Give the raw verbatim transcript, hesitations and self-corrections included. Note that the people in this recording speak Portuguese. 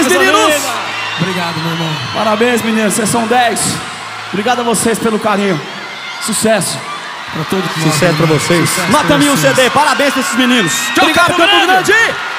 Parabéns, meninos! Obrigado, meu irmão. Parabéns, meninos, vocês são dez. Obrigado a vocês pelo carinho. Sucesso. Pra todos nós. Sucesso pra vocês. Sucesso Nota pra mil um vocês. C D, parabéns pra esses meninos. Tchau, Obrigado, Campo Campo Grande. Grande!